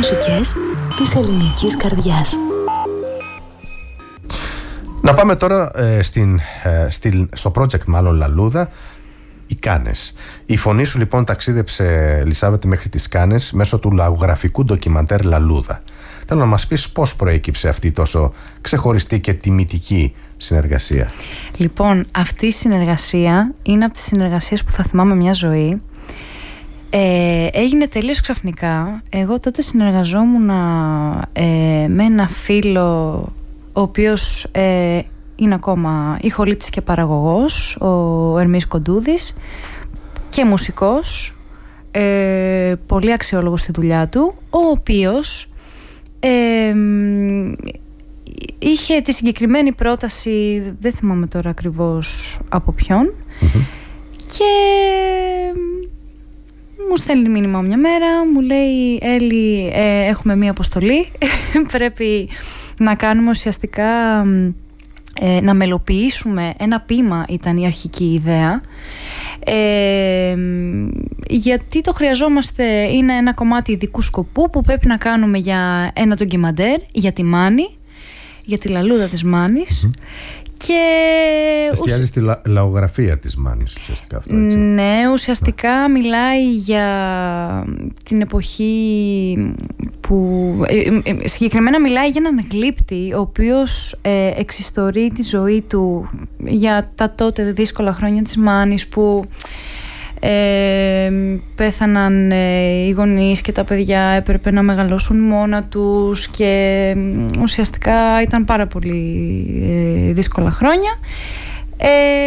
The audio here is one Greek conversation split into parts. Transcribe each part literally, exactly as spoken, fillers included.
μουσικές της ελληνικής καρδιάς. Να πάμε τώρα ε, στην, ε, στη, στο project μάλλον Λαλούδα, οι Κάνες. Η φωνή σου λοιπόν ταξίδεψε, Ελισάβετ, μέχρι τις Κάνες μέσω του λαογραφικού ντοκιμαντέρ Λαλούδα. Θέλω να μας πεις πώς προέκυψε αυτή η τόσο ξεχωριστή και τιμητική συνεργασία. Λοιπόν, αυτή η συνεργασία είναι από τις συνεργασίες που θα θυμάμαι μια ζωή. Ε, έγινε τελείως ξαφνικά. Εγώ τότε συνεργαζόμουν ε, με ένα φίλο, ο οποίος ε, είναι ακόμα ηχολήπτης και παραγωγός, ο Ερμής Κοντούδης, και μουσικός, ε, πολύ αξιόλογος στη δουλειά του, ο οποίος ε, είχε τη συγκεκριμένη πρόταση, δεν θυμάμαι τώρα ακριβώς από ποιον, mm-hmm. και μου στέλνει μήνυμα μια μέρα, μου λέει Έλλη, ε, έχουμε μία αποστολή, πρέπει να κάνουμε ουσιαστικά, ε, να μελοποιήσουμε ένα ποίημα, ήταν η αρχική ιδέα, ε, γιατί το χρειαζόμαστε, είναι ένα κομμάτι ειδικού σκοπού που πρέπει να κάνουμε για ένα ντοκιμαντέρ, για τη Μάνη, για τη Λαλούδα της Μάνης. Mm-hmm. Και εστιάζει στη λα, λαογραφία της Μάνης ουσιαστικά αυτό, έτσι. Ναι, ουσιαστικά ναι. Μιλάει για την εποχή που ε, ε, συγκεκριμένα μιλάει για έναν γλύπτη ο οποίος ε, εξιστορεί τη ζωή του για τα τότε δύσκολα χρόνια της Μάνης, που Ε, πέθαναν ε, οι γονείς και τα παιδιά έπρεπε να μεγαλώσουν μόνα τους και ουσιαστικά ήταν πάρα πολύ ε, δύσκολα χρόνια, ε,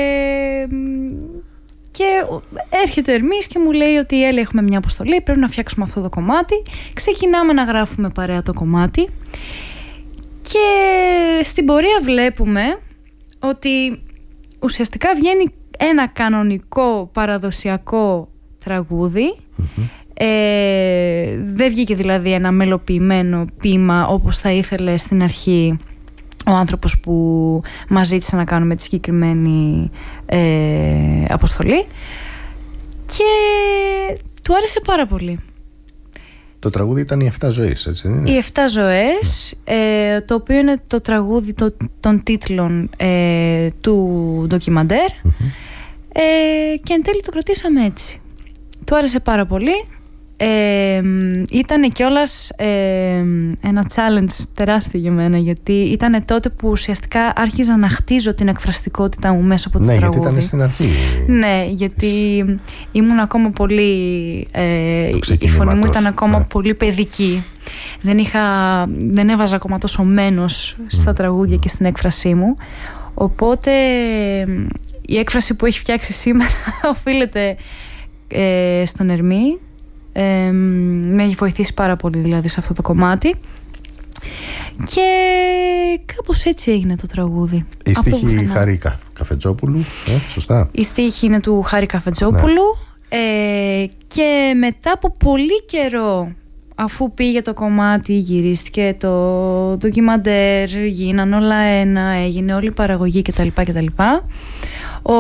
και έρχεται ο Ερμής και μου λέει ότι Έλλη, έχουμε μια αποστολή, πρέπει να φτιάξουμε αυτό το κομμάτι. Ξεκινάμε να γράφουμε παρέα το κομμάτι και στην πορεία βλέπουμε ότι ουσιαστικά βγαίνει ένα κανονικό παραδοσιακό τραγούδι. Mm-hmm. ε, δεν βγήκε δηλαδή ένα μελοποιημένο ποίημα όπως θα ήθελε στην αρχή ο άνθρωπος που μας ζήτησε να κάνουμε τη συγκεκριμένη ε, αποστολή, και του άρεσε πάρα πολύ. Το τραγούδι ήταν οι εφτά ζωές, έτσι δεν είναι? Οι εφτά ζωές, ε, το οποίο είναι το τραγούδι το, των τίτλων ε, του ντοκιμαντέρ. Mm-hmm. ε, και εν τέλει το κρατήσαμε έτσι. Του άρεσε πάρα πολύ. Ε, ήταν κιόλας ε, ένα challenge τεράστιο για μένα, γιατί ήταν τότε που ουσιαστικά άρχιζα να χτίζω την εκφραστικότητα μου μέσα από το ναι, τραγούδι. Ναι, γιατί ήταν στην αρχή. Ναι, γιατί ήμουν ακόμα πολύ ε, η φωνή μου ήταν ακόμα ναι. πολύ παιδική. Δεν, είχα, δεν έβαζα ακόμα τόσο μένος στα mm. τραγούδια mm. και στην έκφρασή μου. Οπότε η έκφραση που έχει φτιάξει σήμερα οφείλεται ε, στον Ερμή. Ε, με έχει βοηθήσει πάρα πολύ δηλαδή σε αυτό το κομμάτι, και κάπως έτσι έγινε το τραγούδι. Η στίχη Χάρη Καφετζόπουλου, ε, σωστά. Η στίχη είναι του Χάρη Καφετζόπουλου, ναι. ε, και μετά από πολύ καιρό, αφού πήγε το κομμάτι, γυρίστηκε το ντοκιμαντέρ, γίναν όλα ένα, έγινε όλη η παραγωγή κτλ, κτλ. Ο,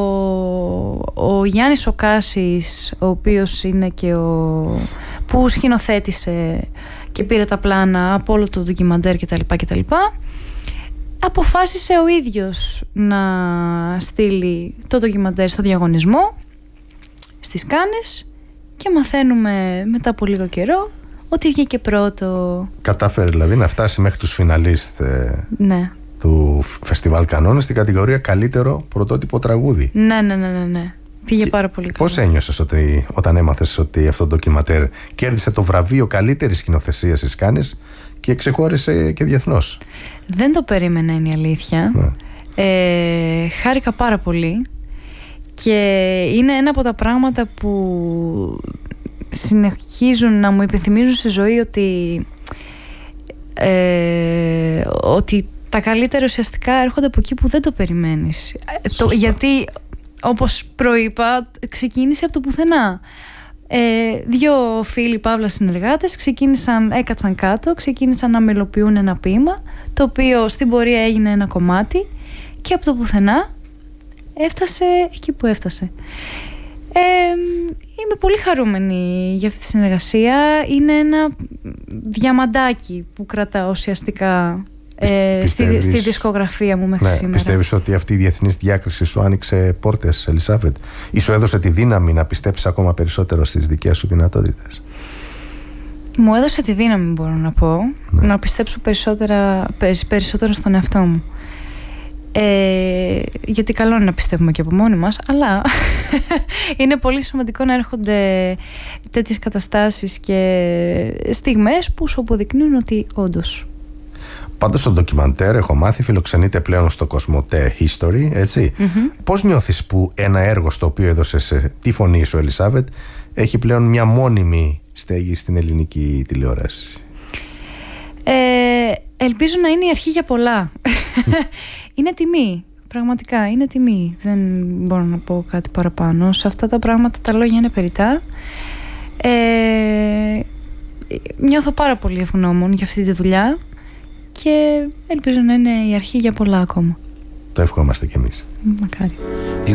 ο Γιάννης ο Κάσης, ο οποίος είναι και ο που σκηνοθέτησε και πήρε τα πλάνα από όλο το ντοκιμαντέρ κτλ, κτλ, αποφάσισε ο ίδιος να στείλει το ντοκιμαντέρ στο διαγωνισμό στις Κάνες, και μαθαίνουμε μετά από λίγο καιρό ότι βγήκε πρώτο. Κατάφερε δηλαδή να φτάσει μέχρι τους φιναλίστ ε, ναι. του Φεστιβάλ Κανόνες στην κατηγορία καλύτερο πρωτότυπο τραγούδι. Ναι, ναι, ναι, ναι, ναι. Πήγε και πάρα πολύ καλά. Πώς ένιωσες ότι, όταν έμαθες ότι αυτό το ντοκιματέρ κέρδισε το βραβείο καλύτερης σκηνοθεσίας στις Κάνες και ξεχώρισε και διεθνώς? Δεν το περίμενα, είναι η αλήθεια. Ναι. Ε, χάρηκα πάρα πολύ, και είναι ένα από τα πράγματα που συνεχίζουν να μου υπενθυμίζουν στη ζωή ότι ε, ότι τα καλύτερα ουσιαστικά έρχονται από εκεί που δεν το περιμένεις. Το, γιατί όπως προείπα, ξεκίνησε από το πουθενά. Ε, δύο φίλοι παύλα συνεργάτες ξεκίνησαν, έκατσαν κάτω, ξεκίνησαν να μελοποιούν ένα ποίημα, το οποίο στην πορεία έγινε ένα κομμάτι, και από το πουθενά έφτασε εκεί που έφτασε. Ε, Είμαι πολύ χαρούμενη για αυτή τη συνεργασία. Είναι ένα διαμαντάκι που κρατάω ουσιαστικά ε, στη, στη δισκογραφία μου μέχρι ναι, σήμερα. Πιστεύεις ότι αυτή η διεθνής διάκριση σου άνοιξε πόρτες, Ελισάβετ, ή σου έδωσε τη δύναμη να πιστέψεις ακόμα περισσότερο στις δικές σου δυνατότητες? Μου έδωσε τη δύναμη, μπορώ να πω, ναι. να πιστέψω περισσότερα, περισσότερο στον εαυτό μου. Ε, γιατί καλό είναι να πιστεύουμε και από μόνοι μας, αλλά είναι πολύ σημαντικό να έρχονται τέτοιες καταστάσεις και στιγμές που σου αποδεικνύουν ότι όντως. Πάντως το ντοκιμαντέρ, έχω μάθει, φιλοξενείται πλέον στο Κοσμοτέ History, έτσι. Mm-hmm. Πώς νιώθεις που ένα έργο στο οποίο έδωσες τη φωνή σου, Ελισάβετ, έχει πλέον μια μόνιμη στέγη στην ελληνική τηλεόραση? Ε, ελπίζω να είναι η αρχή για πολλά. Είναι τιμή, πραγματικά είναι τιμή. Δεν μπορώ να πω κάτι παραπάνω. Σε αυτά τα πράγματα τα λόγια είναι περιττά. ε, Νιώθω πάρα πολύ ευγνώμων για αυτή τη δουλειά και ελπίζω να είναι η αρχή για πολλά ακόμα. Το ευχόμαστε κι εμείς. Μακάρι.